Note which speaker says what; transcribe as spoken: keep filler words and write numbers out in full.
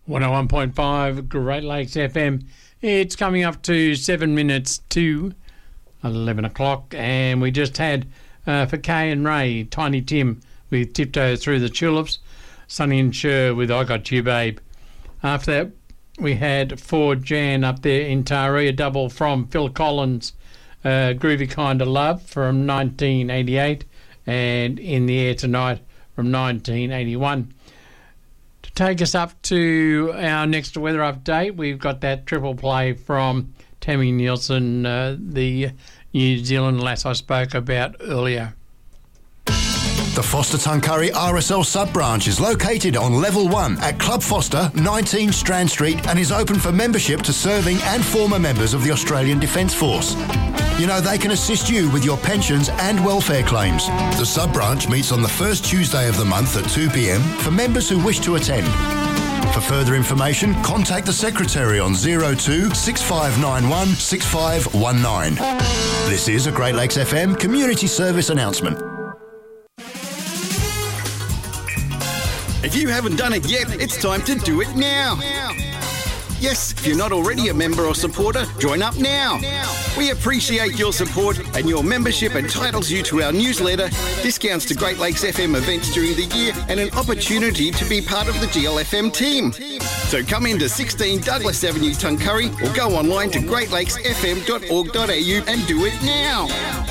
Speaker 1: one oh one point five Great Lakes F M. It's coming up to seven minutes to eleven o'clock, and we just had uh, for Kay and Ray, Tiny Tim with Tiptoe Through the Tulips, Sonny and Cher with I Got You Babe. After that, we had for Jan up there in Taree, a double from Phil Collins, uh, Groovy Kind of Love from nineteen eighty-eight, and In the Air Tonight from nineteen eighty-one. To take us up to our next weather update, we've got that triple play from Tammy Nielsen, uh, the New Zealand lass I spoke about earlier.
Speaker 2: The Foster Tuncurry R S L sub-branch is located on Level one at Club Foster, nineteen Strand Street, and is open for membership to serving and former members of the Australian Defence Force. You know, they can assist you with your pensions and welfare claims. The sub-branch meets on the first Tuesday of the month at two p m for members who wish to attend. For further information, contact the Secretary on zero two six five nine one six five one nine. This is a Great Lakes F M community service announcement.
Speaker 3: If you haven't done it yet, it's time to do it now. Yes, if you're not already a member or supporter, join up now. We appreciate your support, and your membership entitles you to our newsletter, discounts to Great Lakes F M events during the year, and an opportunity to be part of the G L F M team. So come into sixteen Douglas Avenue, Tuncurry, or go online to great lakes f m dot org dot a u and do it now.